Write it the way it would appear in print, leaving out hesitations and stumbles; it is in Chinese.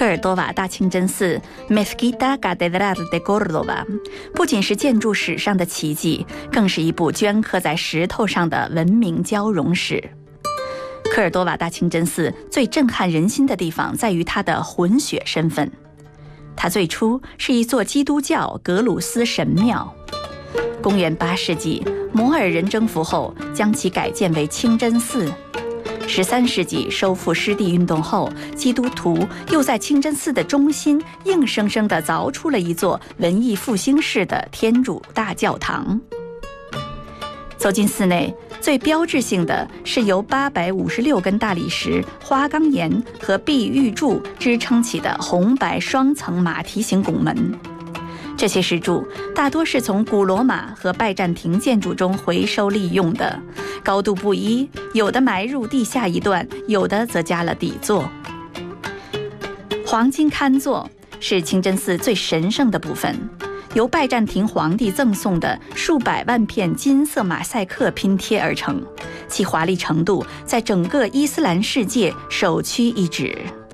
科尔多瓦大清真寺 Mezquita Catedral de Córdoba 不仅是建筑史上的奇迹，更是一部镌刻在石头上的文明交融史。科尔多瓦大清真寺最震撼人心的地方在于它的混血身份。它最初是一座基督教格鲁斯神庙，公元8世纪摩尔人征服后将其改建为清真寺。13世纪收复失地运动后，基督徒又在清真寺的中心硬生生地凿出了一座文艺复兴式的天主大教堂。走进寺内，最标志性的是由856根大理石、花岗岩和碧玉柱支撑起的红白双层马蹄形拱门。这些石柱大多是从古罗马和拜占庭建筑中回收利用的，高度不一，有的埋入地下一段，有的则加了底座。黄金龛座是清真寺最神圣的部分，由拜占庭皇帝赠送的数百万片金色马赛克拼贴而成，其华丽程度在整个伊斯兰世界首屈一指。